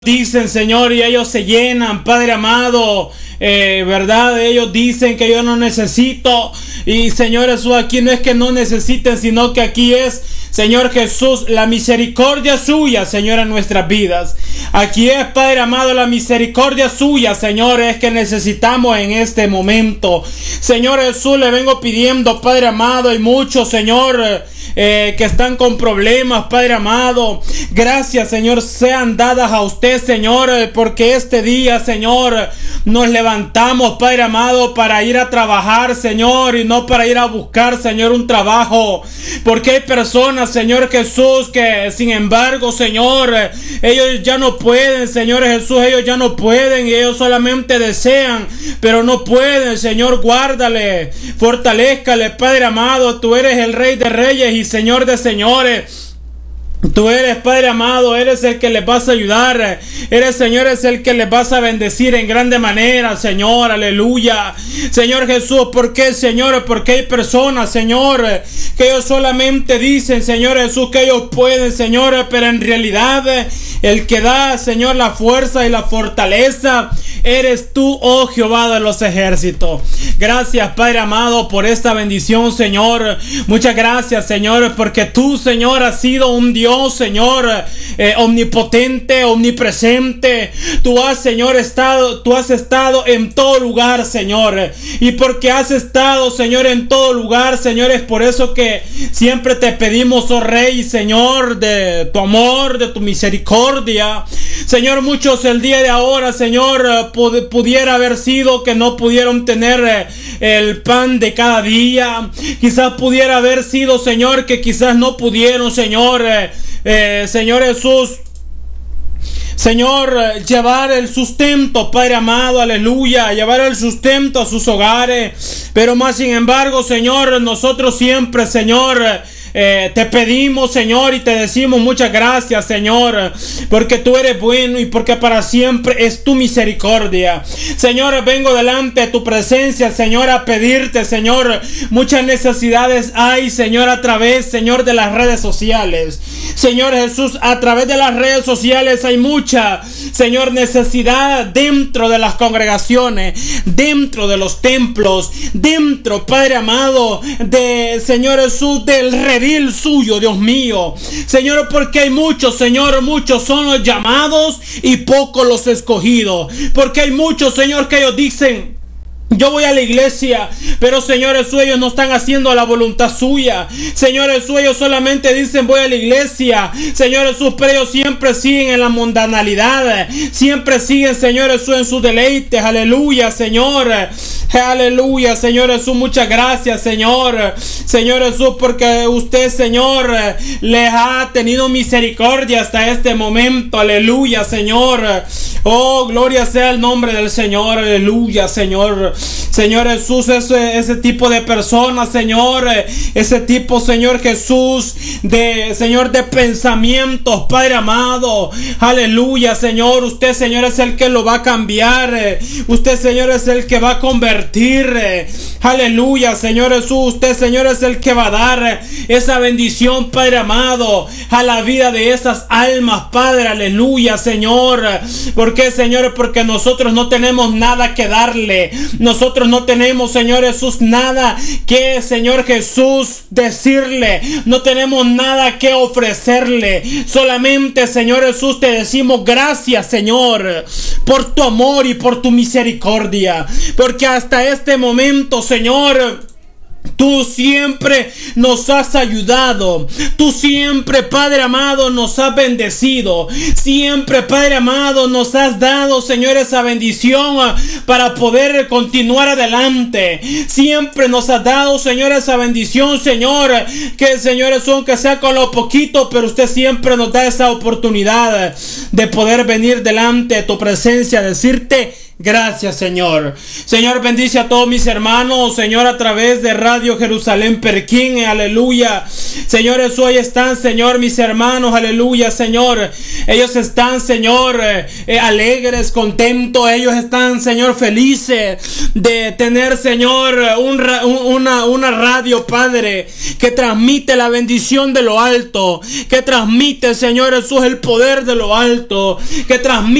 Dicen, Señor, y ellos se llenan, Padre amado, ¿verdad? Ellos dicen que yo no necesito. Y Señor Jesús, aquí no es que no necesiten, sino que aquí es, Señor Jesús, la misericordia suya, Señor, en nuestras vidas. Aquí es, Padre amado, la misericordia suya, Señor, es que necesitamos en este momento. Señor Jesús, le vengo pidiendo, Padre amado, y muchos, Señor, que están con problemas, Padre amado. Gracias, Señor, sean dadas a usted, Señor, porque este día, Señor, nos levantamos, Padre amado, para ir a trabajar, Señor, y no para ir a buscar, Señor, un trabajo. Porque hay personas, Señor Jesús, que sin embargo, Señor, ellos ya no pueden, Señor Jesús, ellos ya no pueden, y ellos solamente desean, pero no pueden. Señor, guárdale, fortalézcale, Padre amado. Tú eres el Rey de Reyes y Señor de señores. Tú eres, Padre amado, eres el que les vas a ayudar. Eres, Señor, es el que les vas a bendecir en grande manera, Señor, aleluya. Señor Jesús, ¿por qué, Señor? Porque hay personas, Señor, que ellos solamente dicen, Señor Jesús, que ellos pueden, Señor, pero en realidad el que da, Señor, la fuerza y la fortaleza eres tú, oh Jehová de los ejércitos. Gracias, Padre amado, por esta bendición, Señor. Muchas gracias, Señor, porque tú, Señor, has sido un Dios, Señor, omnipotente, omnipresente. Tú has, Señor, estado en todo lugar, Señor. Y porque has estado, Señor, en todo lugar, Señor, es por eso que siempre te pedimos, oh Rey, Señor, de tu amor, de tu misericordia. Señor, muchos el día de ahora, Señor, pudiera haber sido que no pudieron tener el pan de cada día. Quizás pudiera haber sido, Señor, que quizás no pudieron, Señor, Señor Jesús, Señor, llevar el sustento, Padre amado, aleluya, llevar el sustento a sus hogares. Pero más sin embargo, Señor, nosotros siempre, Señor, te pedimos, Señor, y te decimos muchas gracias, Señor, porque tú eres bueno y porque para siempre es tu misericordia. Señor, vengo delante de tu presencia, Señor, a pedirte, Señor, muchas necesidades hay, Señor, a través, Señor, de las redes sociales. Señor Jesús, a través de las redes sociales hay mucha, Señor, necesidad dentro de las congregaciones, dentro de los templos, dentro, Padre amado, de, Señor Jesús, del redil suyo, Dios mío. Señor, porque hay muchos, Señor, muchos son los llamados y pocos los escogidos. Porque hay muchos, Señor, que ellos dicen: yo voy a la iglesia, pero Señor Jesús, ellos no están haciendo la voluntad suya. Señor Jesús, ellos solamente dicen voy a la iglesia, Señor Jesús, pero ellos siempre siguen en la mundanalidad, siempre siguen, Señor Jesús, en sus deleites. Aleluya, Señor, aleluya, Señor Jesús, muchas gracias, Señor, Señor Jesús, porque usted, Señor, les ha tenido misericordia hasta este momento. Aleluya, Señor. Oh, gloria sea el nombre del Señor. Aleluya, Señor. Señor Jesús, ese tipo de personas, Señor, ese tipo, Señor Jesús, Señor, de pensamientos, Padre amado, aleluya, Señor, usted, Señor, es el que lo va a cambiar, usted, Señor, es el que va a convertir, aleluya, Señor Jesús, usted, Señor, es el que va a dar esa bendición, Padre amado, a la vida de esas almas, Padre, aleluya, Señor. ¿Por qué, Señor? Porque nosotros no tenemos nada que darle. Nosotros no tenemos, Señor Jesús, nada que, Señor Jesús, decirle. No tenemos nada que ofrecerle. Solamente, Señor Jesús, te decimos gracias, Señor, por tu amor y por tu misericordia. Porque hasta este momento, Señor, tú siempre nos has ayudado. Tú siempre, Padre amado, nos has bendecido. Siempre, Padre amado, nos has dado, Señor, esa bendición para poder continuar adelante. Siempre nos has dado, Señor, esa bendición, Señor, que, Señor, es aunque sea con lo poquito, pero usted siempre nos da esa oportunidad de poder venir delante de tu presencia, decirte Gracias, Señor. Señor, bendice a todos mis hermanos, Señor, a través de Radio Jerusalén Perquín, aleluya. Señores, hoy están, Señor, mis hermanos, aleluya, Señor. Ellos están, Señor, alegres, contentos. Ellos están, Señor, felices de tener, Señor, una radio, Padre, que transmite la bendición de lo alto, que transmite, Señor Jesús, el poder de lo alto, que transmite